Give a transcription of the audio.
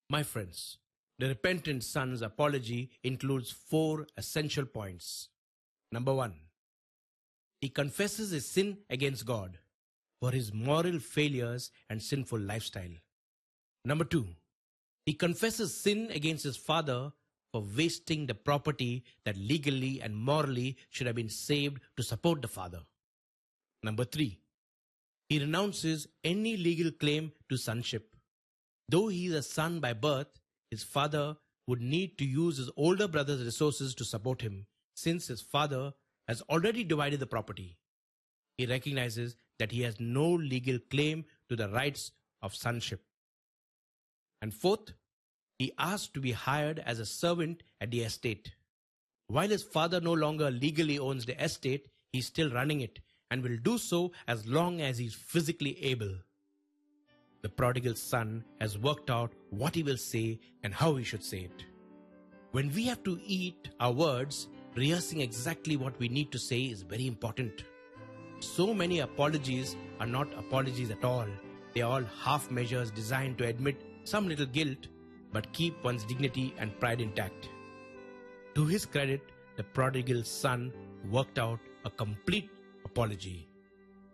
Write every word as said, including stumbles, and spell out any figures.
My friends, the repentant son's apology includes four essential points. Number one, he confesses his sin against God for his moral failures and sinful lifestyle. Number two, he confesses sin against his father for wasting the property that legally and morally should have been saved to support the father. Number three, he renounces any legal claim to sonship. Though he is a son by birth, his father would need to use his older brother's resources to support him, since his father has already divided the property. He recognizes that he has no legal claim to the rights of sonship. And fourth, he asks to be hired as a servant at the estate. While his father no longer legally owns the estate, he is still running it and will do so as long as he is physically able. The prodigal son has worked out what he will say and how he should say it. When we have to eat our words, rehearsing exactly what we need to say is very important. So many apologies are not apologies at all. They are all half measures designed to admit some little guilt but keep one's dignity and pride intact. To his credit, the prodigal son worked out a complete apology.